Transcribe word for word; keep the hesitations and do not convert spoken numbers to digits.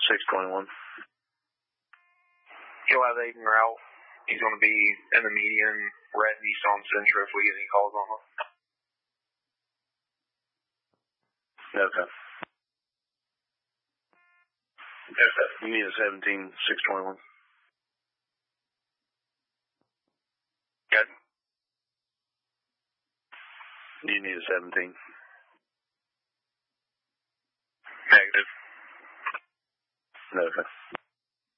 six twenty-one. He'll have Aiden route. He's going to be in the median, red and east on Central if we get any calls on him. Okay. Okay. You need a seventeen, six twenty-one. Good. You need a seventeen. Negative. Okay.